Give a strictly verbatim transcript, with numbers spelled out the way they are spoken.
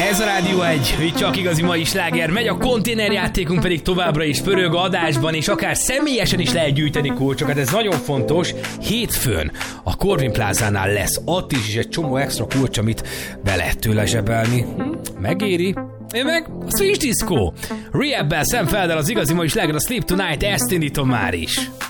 Ez a Rádió egy, itt csak igazi mai sláger megy, a konténerjátékunk pedig továbbra is pörög adásban, és akár személyesen is lehet gyűjteni kulcsokat, ez nagyon fontos. Hétfőn a Corvin Plázánál lesz ott is, is egy csomó extra kulcs, amit be lehet tőle zsebelni. Hm? Megéri. Én meg a Switch Disco. Rehab-bel, Sam Felder, az igazi mai sláger, a Sleep Tonight, ezt indítom már is.